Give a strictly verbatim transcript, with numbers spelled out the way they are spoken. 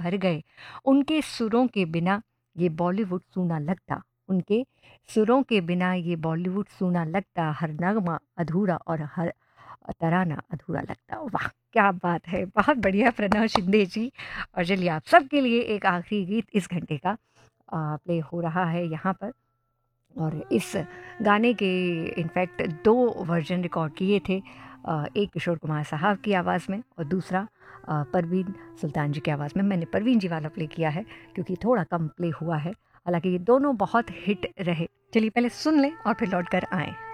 भर गए। उनके सुरों के बिना ये बॉलीवुड सूना लगता, उनके सुरों के बिना ये बॉलीवुड सूना लगता, हर नगमा अधूरा और हर तराना अधूरा लगता। वाह क्या बात है, बहुत बढ़िया प्रणव शिंदे जी। और चलिए आप सबके लिए एक आखिरी गीत इस घंटे का प्ले हो रहा है यहाँ पर। और इस गाने के इनफैक्ट दो वर्जन रिकॉर्ड किए थे, एक किशोर कुमार साहब की आवाज़ में और दूसरा परवीन सुल्तान जी की आवाज़ में। मैंने परवीन जी वाला प्ले किया है क्योंकि थोड़ा कम प्ले हुआ है, हालांकि ये दोनों बहुत हिट रहे। चलिए पहले सुन लें और फिर लौट कर आएँ।